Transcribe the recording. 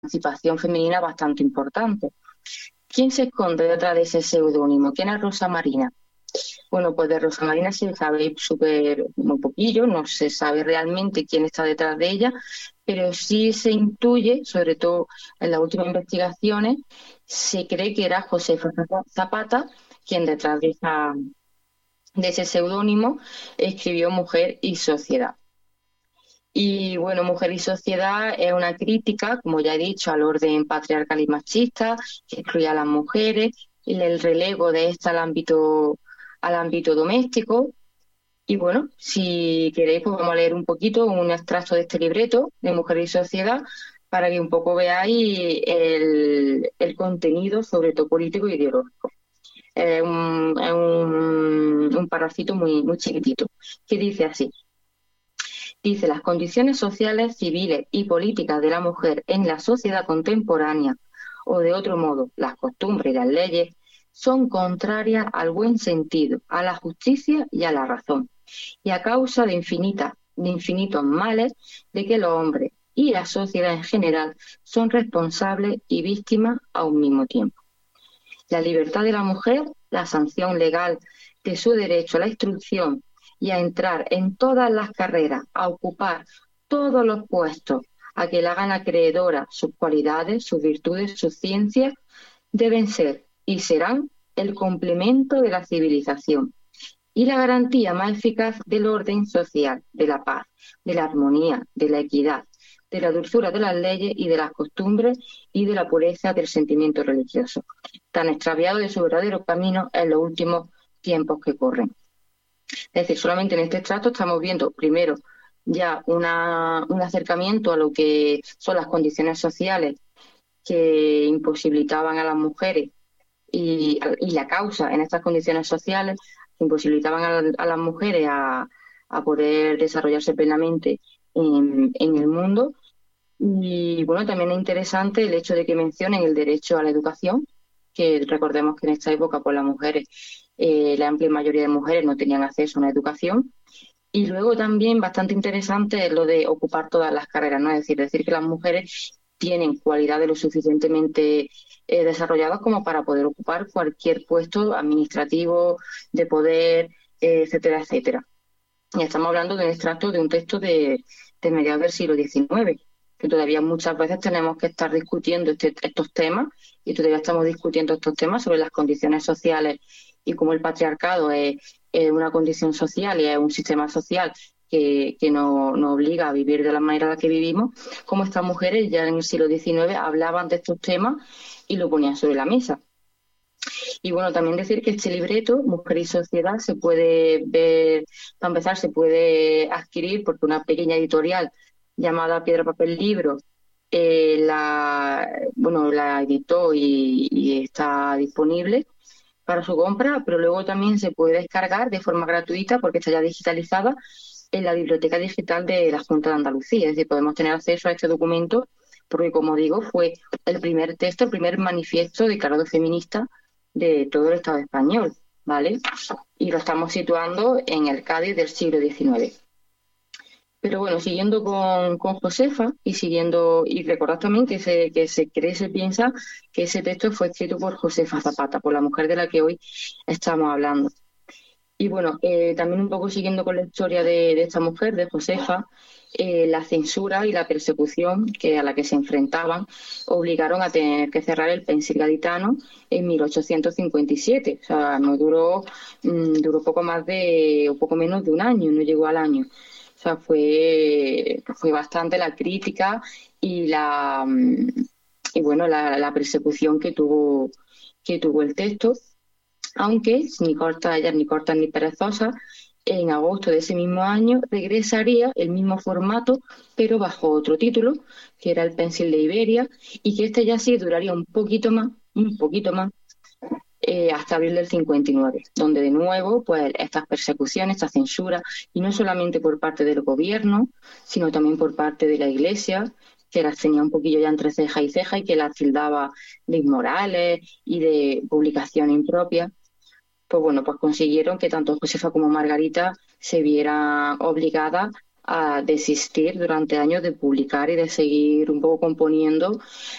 emancipación femenina bastante importante. ¿Quién se esconde detrás de ese seudónimo? ¿Quién es Rosa Marina? Bueno, pues de Rosa Marina se sabe súper muy poquillo, no se sabe realmente quién está detrás de ella, pero sí se intuye, sobre todo en las últimas investigaciones, se cree que era Josefa Zapata quien detrás de ese seudónimo escribió Mujer y Sociedad. Y bueno, Mujer y Sociedad es una crítica, como ya he dicho, al orden patriarcal y machista, que excluye a las mujeres, y el relego de esta al ámbito doméstico. Y bueno, si queréis, pues vamos a leer un poquito un extracto de este libreto de Mujer y Sociedad para que un poco veáis el contenido, sobre todo político e ideológico. Es un parrafito muy chiquitito, que dice así. Dice, las condiciones sociales, civiles y políticas de la mujer en la sociedad contemporánea, o de otro modo, las costumbres y las leyes, son contrarias al buen sentido, a la justicia y a la razón, y a causa de infinitos males de que los hombres y la sociedad en general son responsables y víctimas a un mismo tiempo. La libertad de la mujer, la sanción legal de su derecho a la instrucción y a entrar en todas las carreras, a ocupar todos los puestos, a que la hagan acreedora sus cualidades, sus virtudes, sus ciencias, deben ser y serán el complemento de la civilización y la garantía más eficaz del orden social, de la paz, de la armonía, de la equidad, de la dulzura de las leyes y de las costumbres y de la pureza del sentimiento religioso, tan extraviado de su verdadero camino en los últimos tiempos que corren. Es decir, solamente en este extracto estamos viendo primero ya un acercamiento a lo que son las condiciones sociales que imposibilitaban a las mujeres y la causa en estas condiciones sociales que imposibilitaban a las mujeres a poder desarrollarse plenamente en el mundo. Y bueno, también es interesante el hecho de que mencionen el derecho a la educación, que recordemos que en esta época pues las mujeres, la amplia mayoría de mujeres no tenían acceso a una educación. Y luego también bastante interesante es lo de ocupar todas las carreras, ¿no? Es decir que las mujeres tienen cualidades lo suficientemente desarrolladas como para poder ocupar cualquier puesto administrativo, de poder, etcétera, etcétera. Y estamos hablando de un extracto de un texto de mediados del siglo XIX, que todavía muchas veces tenemos que estar discutiendo estos temas, y todavía estamos discutiendo estos temas sobre las condiciones sociales y cómo el patriarcado es una condición social y es un sistema social que nos obliga a vivir de la manera en la que vivimos, como estas mujeres ya en el siglo XIX hablaban de estos temas y lo ponían sobre la mesa. Y bueno, también decir que este libreto, Mujer y Sociedad, se puede ver, para empezar, se puede adquirir porque una pequeña editorial llamada Piedra, Papel, Libro la editó y está disponible para su compra, pero luego también se puede descargar de forma gratuita porque está ya digitalizada en la Biblioteca Digital de la Junta de Andalucía. Es decir, podemos tener acceso a este documento porque, como digo, fue el primer texto, el primer manifiesto declarado feminista de todo el Estado español, ¿vale? Y lo estamos situando en el Cádiz del siglo XIX. Pero bueno, siguiendo con Josefa y recordad también que se cree, se piensa que ese texto fue escrito por Josefa Zapata, por la mujer de la que hoy estamos hablando. Y bueno, también un poco siguiendo con la historia de esta mujer, de Josefa, la censura y la persecución a la que se enfrentaban obligaron a tener que cerrar el Pensil gaditano en 1857. O sea, no duró poco menos de un año, no llegó al año. O sea, fue bastante la crítica y la persecución que tuvo el texto, aunque ni cortas ni perezosas, en agosto de ese mismo año regresaría el mismo formato, pero bajo otro título, que era el Pensil de Iberia, y que este ya sí duraría un poquito más, hasta abril del 59, donde de nuevo pues estas persecuciones, esta censura, y no solamente por parte del gobierno, sino también por parte de la Iglesia, que las tenía un poquillo ya entre ceja y ceja y que las tildaba de inmorales y de publicación impropia. Pues bueno, pues consiguieron que tanto Josefa como Margarita se vieran obligadas a desistir durante años de publicar y de seguir un poco componiendo,